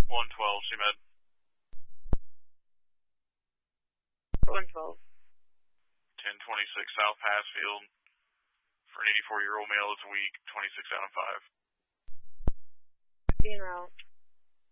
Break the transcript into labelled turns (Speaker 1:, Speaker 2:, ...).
Speaker 1: 112, CMed.
Speaker 2: 112.
Speaker 1: 1026 South Passfield. For an 84-year-old male, it's a week, 26 out of 5.
Speaker 2: Being route.